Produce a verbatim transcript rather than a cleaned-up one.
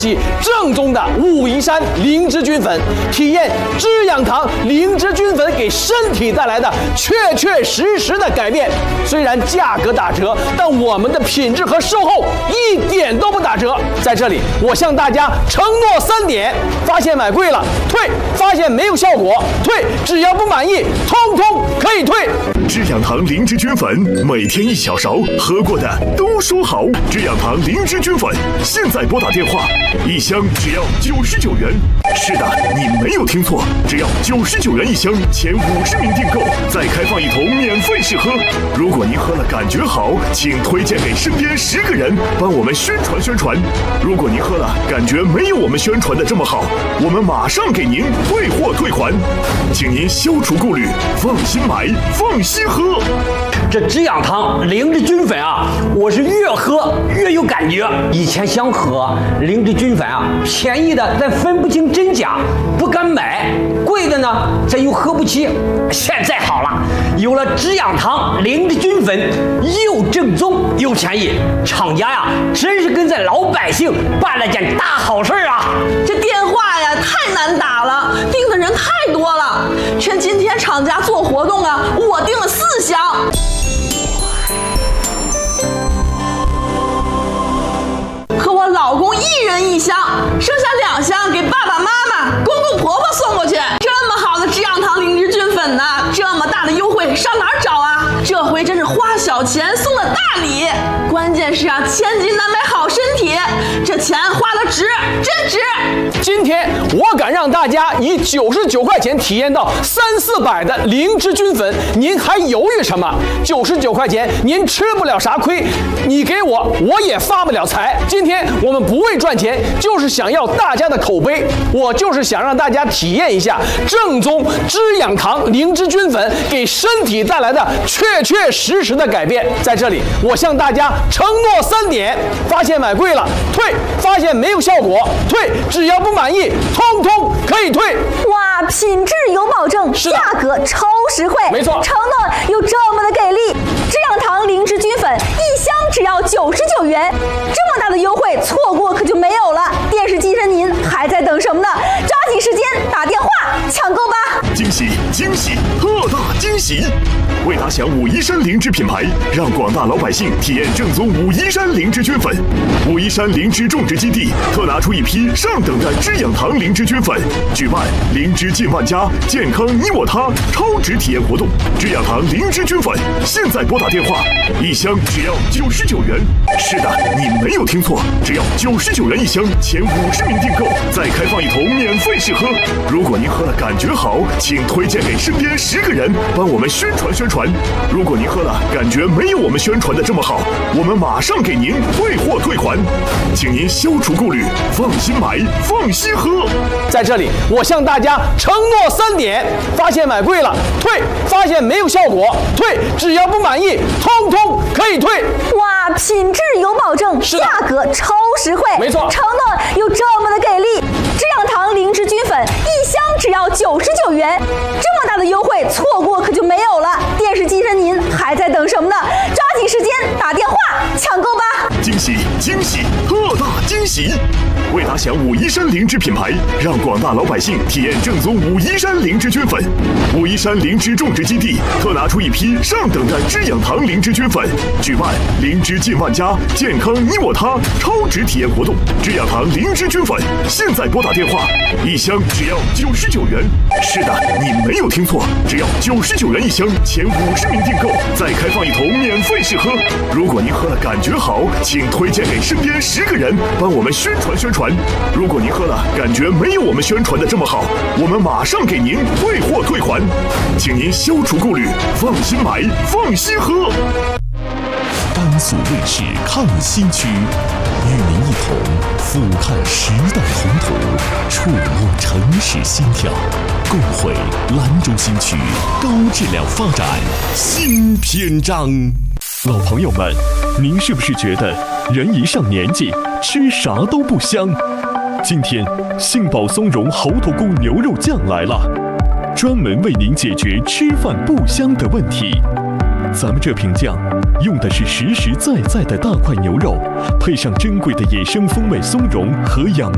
正宗的武夷山灵芝菌粉，体验滋养堂灵芝菌粉给身体带来的确确实实的改变。虽然价格打折，但我们的品质和售后一点都不打折。在这里，我向大家承诺三点：发现买贵了退，发现没有效果退，只要不满意，通通可以退。 滋养堂灵芝菌粉，每天一小勺，喝过的都说好。滋养堂灵芝菌粉，现在拨打电话。一箱只要九十九元，是的，你没有听错，只要九十九元一箱，前五十名订购再开放一桶免费试喝。如果您喝了感觉好，请推荐给身边十个人，帮我们宣传宣传。如果您喝了感觉没有我们宣传的这么好，我们马上给您退货退款，请您消除顾虑，放心买，放心喝。 这滋养堂灵芝菌粉啊，我是越喝越有感觉。以前想喝灵芝菌粉啊，便宜的咱分不清真假，不敢买；贵的呢，咱又喝不起。现在好了，有了滋养堂灵芝菌粉，又正宗又便宜，厂家呀，真是跟咱老百姓办了件大好事啊！ 这电话呀，太难打了，订的人太多了。趁今天厂家做活动啊，我订了四箱。和我老公一人一箱，剩下两箱给爸爸妈妈、公公婆婆送过去。这么好的滋养堂灵芝菌粉呢，这么大的优惠上哪儿找啊？这回真是花小钱送了大礼，关键是啊，千金难买好身体，这钱花的值，真值。 今天我敢让大家以九十九块钱体验到三四百的灵芝菌粉，您还犹豫什么？九十九块钱您吃不了啥亏，你给我我也发不了财。今天我们不为赚钱，就是想要大家的口碑，我就是想让大家体验一下正宗滋养堂灵芝菌粉给身体带来的确确实实的改变。在这里，我向大家承诺三点：发现买贵了退，发现没有效果退，只要不满意，通通可以退。 哇，品质有保证，价格超实惠， 没错， 承诺有这么的给力。滋养堂灵芝菌粉一箱只要九十九元，这么大的优惠，错过可就没有了。电视机前您还在等什么呢？抓紧时间打电话抢购吧！ 惊喜惊喜，特大惊喜！为打响武夷山灵芝品牌，让广大老百姓体验正宗武夷山灵芝菌粉。武夷山灵芝种植基地特拿出一批上等的滋养堂灵芝菌粉，举办灵芝进万家，健康你我他超值体验活动。滋养堂灵芝菌粉，现在拨打电话，一箱只要九十九元。是的，你没有听错，只要九十九元一箱，前五十名订购再开放一桶免费试喝。如果您喝了感觉好，请推荐给身边十个人，帮我们宣传宣传。如果您喝了感觉没有我们宣传的这么好，我们马上给您退货退款，请您消除顾虑，放心买，放心喝。 在这里，我向大家承诺三点：发现买贵了退，发现没有效果退，只要不满意，通通可以退。 哇，品质有保证，价格超实惠， 没错， 承诺有这么的给力。滋养堂灵芝菌粉一箱只要九十九元，这么大的优惠，错过可就没有了。电视机前您还在等什么呢？抓紧时间打电话抢购吧！ 惊喜惊喜，特大惊喜！为打响武夷山灵芝品牌，让广大老百姓体验正宗武夷山灵芝菌粉。武夷山灵芝种植基地特拿出一批上等的滋养堂灵芝菌粉，举办灵芝进万家，健康你我他超值体验活动。滋养堂灵芝菌粉，现在拨打电话，一箱只要九十九元。是的，你没有听错，只要九十九元一箱，前五十名订购再开放一桶免费试喝。如果您喝了感觉好，请推荐给身边十个人，帮我们宣传宣传。如果您喝了感觉没有我们宣传的这么好，我们马上给您退货退款，请您消除顾虑，放心买，放心喝。 甘肃卫视抗疫新区，与您一同俯瞰时代宏图，触摸城市心跳，共绘兰州新区高质量发展新篇章。老朋友们，您是不是觉得人一上年纪吃啥都不香？今天杏宝松茸猴头菇牛肉酱来了，专门为您解决吃饭不香的问题。咱们这瓶酱用的是实实在在的大块牛肉，配上珍贵的野生风味松茸和养